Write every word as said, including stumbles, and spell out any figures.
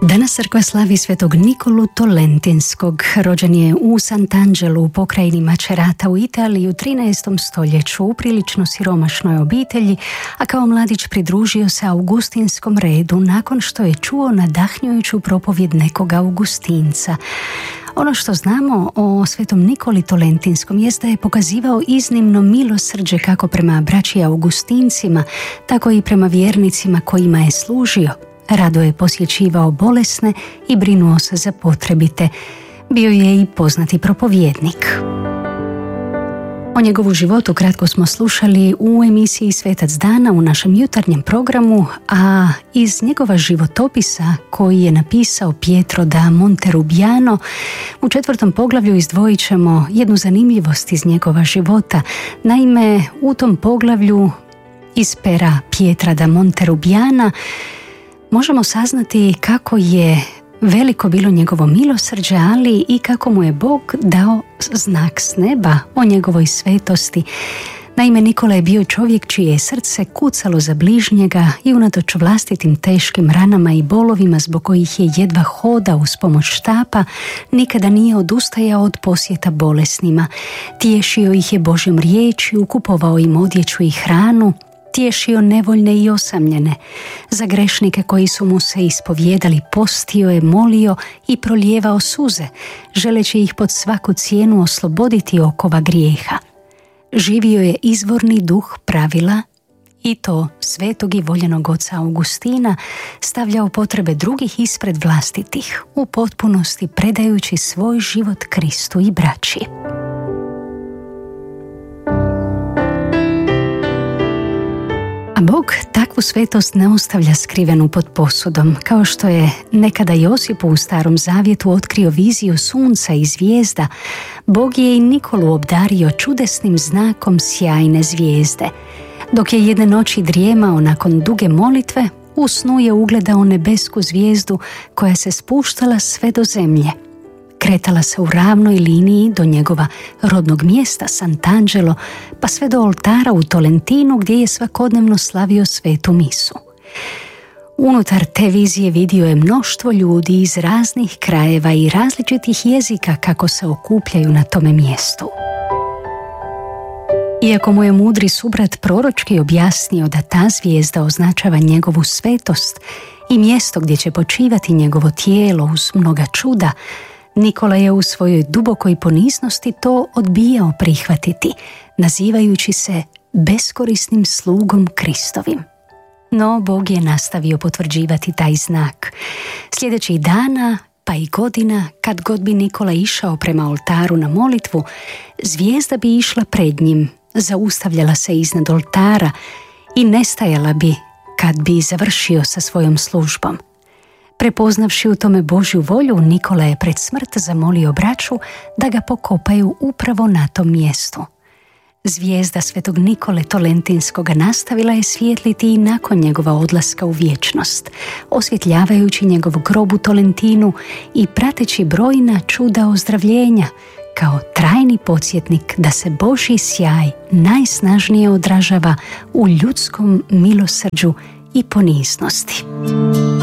Danas crkva slavi svetog Nikolu Tolentinskog. Rođen je u Sant'Angelu u pokrajini Macerata u Italiji u trinaestom stoljeću u prilično siromašnoj obitelji, a kao mladić pridružio se augustinskom redu nakon što je čuo nadahnjujuću propovjed nekog augustinca. Ono što znamo o svetom Nikoli Tolentinskom jest da je pokazivao iznimno milosrđe kako prema braći augustincima, tako i prema vjernicima kojima je služio. Rado je posjećivao bolesne i brinuo se za potrebite. Bio je i poznati propovjednik. O njegovu životu kratko smo slušali u emisiji Svetac dana u našem jutarnjem programu, a iz njegova životopisa koji je napisao Pietro da Monterubiano u četvrtom poglavlju izdvojit ćemo jednu zanimljivost iz njegova života. Naime, u tom poglavlju iz pera Pietra da Monterubiana možemo saznati kako je veliko bilo njegovo milosrđe, ali i kako mu je Bog dao znak s neba o njegovoj svetosti. Naime, Nikola je bio čovjek čije je srce kucalo za bližnjega i unatoč vlastitim teškim ranama i bolovima zbog kojih je jedva hodao uz pomoć štapa, nikada nije odustajao od posjeta bolesnima. Tješio ih je Božjom riječju, kupovao im odjeću i hranu, tješio nevoljne i osamljene. Za grešnike koji su mu se ispovjedali postio je, molio i prolijevao suze, želeći ih pod svaku cijenu osloboditi okova grijeha. Živio je izvorni duh pravila i to svetog i voljenog oca Augustina, stavljao potrebe drugih ispred vlastitih, u potpunosti predajući svoj život Kristu i braći. A Bog takvu svetost ne ostavlja skrivenu pod posudom. Kao što je nekada Josipu u Starom Zavjetu otkrio viziju sunca i zvijezda, Bog je i Nikolu obdario čudesnim znakom sjajne zvijezde. Dok je jedne noći drijemao nakon duge molitve, u snu je ugledao nebesku zvijezdu koja se spuštala sve do zemlje. Kretala se u ravnoj liniji do njegova rodnog mjesta Sant'Angelo, pa sve do oltara u Tolentinu gdje je svakodnevno slavio svetu misu. Unutar te vizije vidio je mnoštvo ljudi iz raznih krajeva i različitih jezika kako se okupljaju na tome mjestu. Iako mu je mudri subrat proročki objasnio da ta zvijezda označava njegovu svetost i mjesto gdje će počivati njegovo tijelo uz mnoga čuda, Nikola je u svojoj dubokoj poniznosti to odbijao prihvatiti, nazivajući se beskorisnim slugom Kristovim. No, Bog je nastavio potvrđivati taj znak. Sljedećih dana, pa i godina, kad god bi Nikola išao prema oltaru na molitvu, zvijezda bi išla pred njim, zaustavljala se iznad oltara i nestajala bi kad bi završio sa svojom službom. Prepoznavši u tome Božju volju, Nikola je pred smrt zamolio braću da ga pokopaju upravo na tom mjestu. Zvijezda svetog Nikole Tolentinskoga nastavila je svijetliti i nakon njegova odlaska u vječnost, osvjetljavajući njegov grob u Tolentinu i prateći brojna čuda ozdravljenja, kao trajni podsjetnik da se Božji sjaj najsnažnije odražava u ljudskom milosrđu i poniznosti.